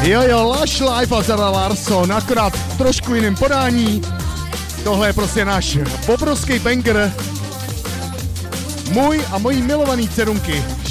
Jo, Lush Life a Zara Larsson, akorát v trošku jiném podání. Tohle je prostě náš obrovský banger. Můj a mojí milovaný dcerunky